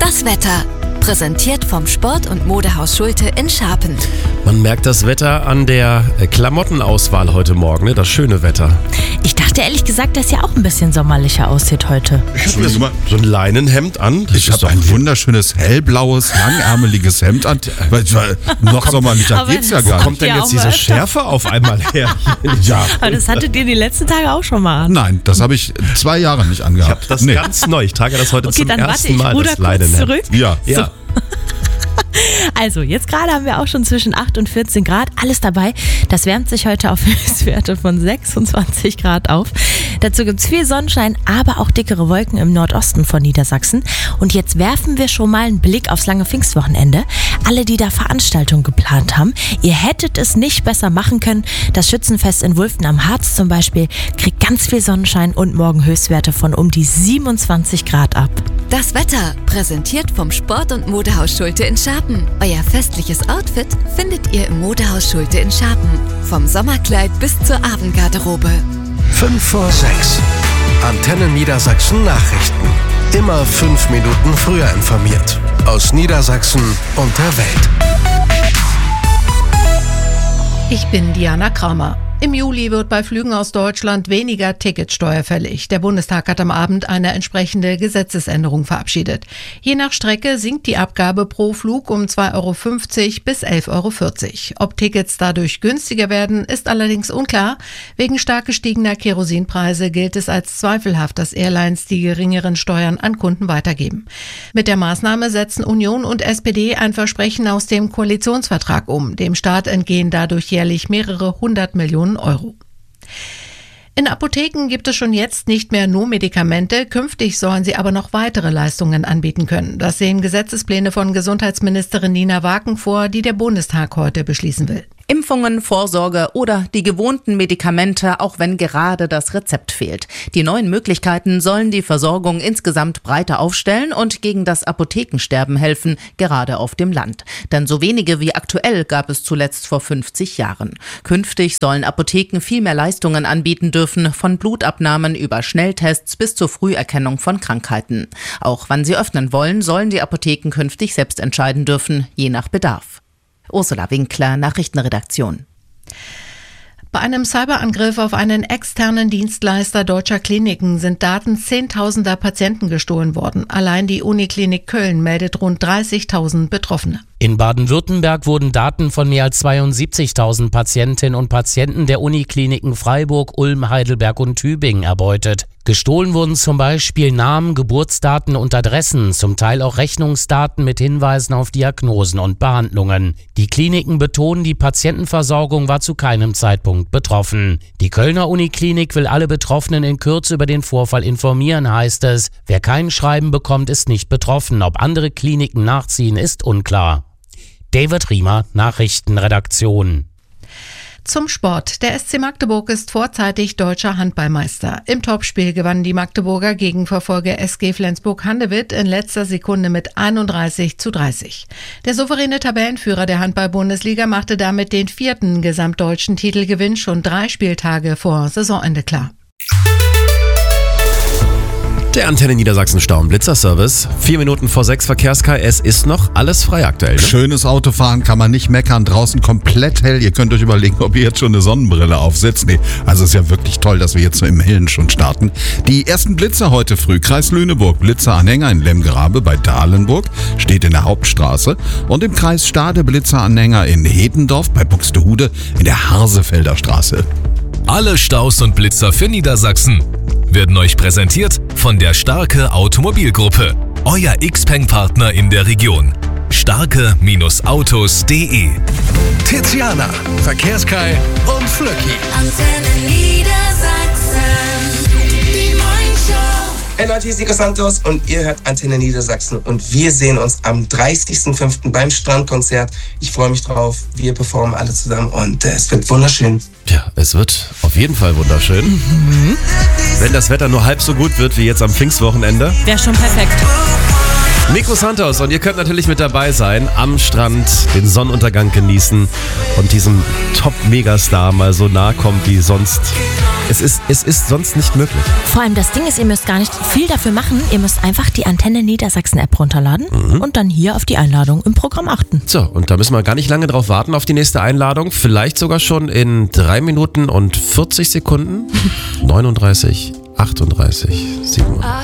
Das Wetter. Präsentiert vom Sport- und Modehaus Schulte in Scharpen. Man merkt das Wetter an der Klamottenauswahl heute Morgen, ne? Das schöne Wetter. Ich dachte ehrlich gesagt, dass ja auch ein bisschen sommerlicher aussieht heute. Ich habe so ein Leinenhemd an. Ich habe ein wunderschönes hellblaues, langärmeliges Hemd an. Noch sommerlicher geht's ja gar nicht. Wo kommt denn jetzt diese Schärfe auf einmal her? Ja. Aber das hattet ihr die letzten Tage auch schon mal an. Nein, das habe ich 2 Jahre nicht angehabt. Ich habe das ganz neu. Ich trage das heute zum ersten Mal, das Leinenhemd. Zurück. Ja. Ja. Also, jetzt gerade haben wir auch schon zwischen 8 und 14 Grad. Alles dabei. Das wärmt sich heute auf Höchstwerte von 26 Grad auf. Dazu gibt es viel Sonnenschein, aber auch dickere Wolken im Nordosten von Niedersachsen. Und jetzt werfen wir schon mal einen Blick aufs lange Pfingstwochenende. Alle, die da Veranstaltungen geplant haben, ihr hättet es nicht besser machen können. Das Schützenfest in Wulften am Harz zum Beispiel kriegt ganz viel Sonnenschein und morgen Höchstwerte von um die 27 Grad ab. Das Wetter. Präsentiert vom Sport- und Modehaus Schulte in Scharpen. Euer festliches Outfit findet ihr im Modehaus Schulte in Scharpen. Vom Sommerkleid bis zur Abendgarderobe. 5 vor 6. Antenne Niedersachsen Nachrichten. Immer 5 Minuten früher informiert. Aus Niedersachsen und der Welt. Ich bin Diana Kramer. Im Juli wird bei Flügen aus Deutschland weniger Ticketsteuer fällig. Der Bundestag hat am Abend eine entsprechende Gesetzesänderung verabschiedet. Je nach Strecke sinkt die Abgabe pro Flug um 2,50 € bis 11,40 €. Ob Tickets dadurch günstiger werden, ist allerdings unklar. Wegen stark gestiegener Kerosinpreise gilt es als zweifelhaft, dass Airlines die geringeren Steuern an Kunden weitergeben. Mit der Maßnahme setzen Union und SPD ein Versprechen aus dem Koalitionsvertrag um. Dem Staat entgehen dadurch jährlich mehrere 100 Millionen Euro. In Apotheken gibt es schon jetzt nicht mehr nur Medikamente, künftig sollen sie aber noch weitere Leistungen anbieten können. Das sehen Gesetzespläne von Gesundheitsministerin Nina Waken vor, die der Bundestag heute beschließen will. Impfungen, Vorsorge oder die gewohnten Medikamente, auch wenn gerade das Rezept fehlt. Die neuen Möglichkeiten sollen die Versorgung insgesamt breiter aufstellen und gegen das Apothekensterben helfen, gerade auf dem Land. Denn so wenige wie aktuell gab es zuletzt vor 50 Jahren. Künftig sollen Apotheken viel mehr Leistungen anbieten dürfen, von Blutabnahmen über Schnelltests bis zur Früherkennung von Krankheiten. Auch wann sie öffnen wollen, sollen die Apotheken künftig selbst entscheiden dürfen, je nach Bedarf. Ursula Winkler, Nachrichtenredaktion. Bei einem Cyberangriff auf einen externen Dienstleister deutscher Kliniken sind Daten Zehntausender Patienten gestohlen worden. Allein die Uniklinik Köln meldet rund 30.000 Betroffene. In Baden-Württemberg wurden Daten von mehr als 72.000 Patientinnen und Patienten der Unikliniken Freiburg, Ulm, Heidelberg und Tübingen erbeutet. Gestohlen wurden zum Beispiel Namen, Geburtsdaten und Adressen, zum Teil auch Rechnungsdaten mit Hinweisen auf Diagnosen und Behandlungen. Die Kliniken betonen, die Patientenversorgung war zu keinem Zeitpunkt betroffen. Die Kölner Uniklinik will alle Betroffenen in Kürze über den Vorfall informieren, heißt es. Wer kein Schreiben bekommt, ist nicht betroffen. Ob andere Kliniken nachziehen, ist unklar. David Riemer, Nachrichtenredaktion. Zum Sport. Der SC Magdeburg ist vorzeitig deutscher Handballmeister. Im Topspiel gewannen die Magdeburger gegen Verfolger SG Flensburg-Handewitt in letzter Sekunde mit 31:30. Der souveräne Tabellenführer der Handball-Bundesliga machte damit den 4. gesamtdeutschen Titelgewinn schon 3 Spieltage vor Saisonende klar. Der Antenne Niedersachsen Stauenblitzer-Service. 4 Minuten vor 6 Verkehrskei. Es ist noch alles frei aktuell. Ne? Schönes Autofahren, kann man nicht meckern. Draußen komplett hell. Ihr könnt euch überlegen, ob ihr jetzt schon eine Sonnenbrille aufsetzt. Nee, also ist ja wirklich toll, dass wir jetzt so im Hellen schon starten. Die ersten Blitzer heute früh. Kreis Lüneburg, Blitzeranhänger in Lemgrabe bei Dahlenburg, steht in der Hauptstraße. Und im Kreis Stade Blitzeranhänger in Hedendorf bei Buxtehude in der Harsefelder Straße. Alle Staus und Blitzer für Niedersachsen werden euch präsentiert von der Starke Automobilgruppe. Euer Xpeng-Partner in der Region. Starke-Autos.de. Tiziana, Verkehrskei und Flöcki. Antenne Niedersachsen. Die Morningshow. Hier ist Nico Santos und ihr hört Antenne Niedersachsen und wir sehen uns am 30.05. beim Strandkonzert. Ich freue mich drauf. Wir performen alle zusammen und es wird wunderschön. Ja, es wird auf jeden Fall wunderschön. Wenn das Wetter nur halb so gut wird wie jetzt am Pfingstwochenende. Wäre schon perfekt. Nico Santos und ihr könnt natürlich mit dabei sein, am Strand den Sonnenuntergang genießen und diesem Top-Megastar mal so nahe kommen wie sonst. Es ist sonst nicht möglich. Vor allem das Ding ist, ihr müsst gar nicht viel dafür machen. Ihr müsst einfach die Antenne Niedersachsen App runterladen und dann hier auf die Einladung im Programm achten. So, und da müssen wir gar nicht lange drauf warten auf die nächste Einladung. Vielleicht sogar schon in 3 Minuten und 40 Sekunden. 39, 38, 37.